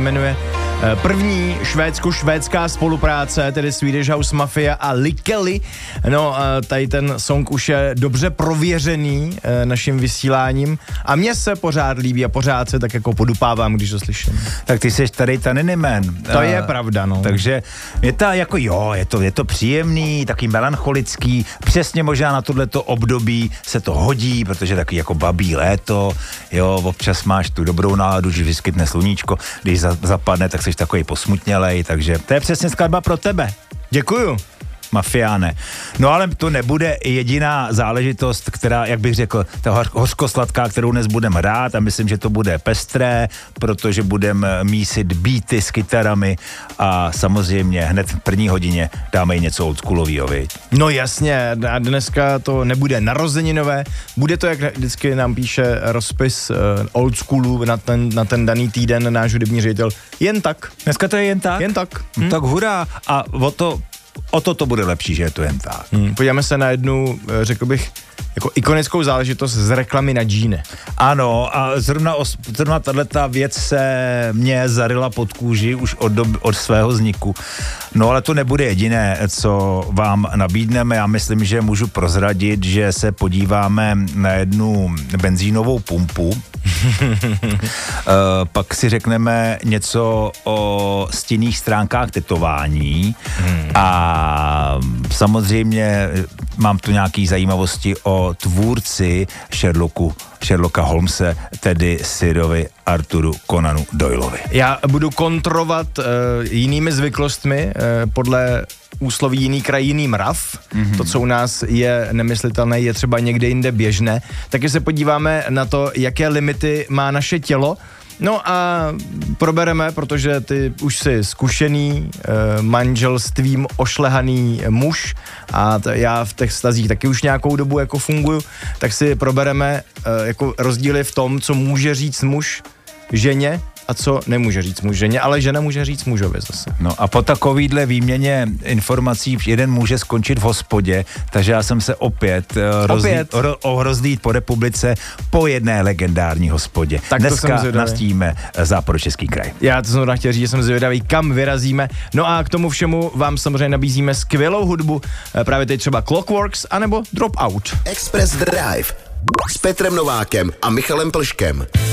jmenuje první švédsko-švédská spolupráce, tedy Swedish House Mafia a Likely. No, tady ten song už je dobře prověřený naším vysíláním a mně se pořád líbí a pořád se tak jako podupávám, když to slyším. Tak ty seš tady Taniny Man. To je pravda, no. Takže je to jako je to příjemný, taky melancholický, přesně možná na tohleto období se to hodí, protože taky jako babí léto, jo, občas máš tu dobrou náladu, že vyskytne sluníčko, když zapadne, tak jsi takový posmutnělej, takže to je přesně skladba pro tebe. Děkuju. Mafiáne. No ale to nebude jediná záležitost, která, jak bych řekl, ta hořkosladká, kterou dnes budeme hrát a myslím, že to bude pestré, protože budeme mísit beaty s kytarami a samozřejmě hned v první hodině dáme i něco oldschoolovýho, viď? No jasně, a dneska to nebude narozeninové, bude to, jak vždycky nám píše rozpis oldschoolu na ten daný týden náš hudební ředitel, jen tak. Dneska to je jen tak? Jen tak. Tak hurá. A o to bude lepší, že je to jen tak. Podíváme se na jednu, řekl bych, jako ikonickou záležitost z reklamy na džíny. Ano, a zrovna tato věc se mě zaryla pod kůži už od svého vzniku. No ale to nebude jediné, co vám nabídneme. Já myslím, že můžu prozradit, že se podíváme na jednu benzínovou pumpu. Pak si řekneme něco o stinných stránkách tetování a samozřejmě mám tu nějaký zajímavosti o tvůrci Sherlocka Holmese, tedy Sirovi Arthuru Conanu Doyleovi. Já budu kontrovat jinými zvyklostmi podle úsloví jiný kraj, jiný mrav. To, co u nás je nemyslitelné, je třeba někde jinde běžné. Taky se podíváme na to, jaké limity má naše tělo. No a probereme, protože ty už jsi zkušený manželstvím ošlehaný muž a já v těch vztazích taky už nějakou dobu jako funguju, tak si probereme jako rozdíly v tom, co může říct muž ženě a co nemůže říct muž ženě, ale žena může říct mužovi zase. No a po takovýhle výměně informací jeden může skončit v hospodě, takže já jsem se opět rozlít po republice po jedné legendární hospodě. Tak dneska nastíme Západočeský kraj. Já to jsem chtěl říct, že jsem zvědavý, kam vyrazíme. No a k tomu všemu vám samozřejmě nabízíme skvělou hudbu, právě teď třeba Clockworks anebo Dropout. Express Drive s Petrem Novákem a Michalem Plškem.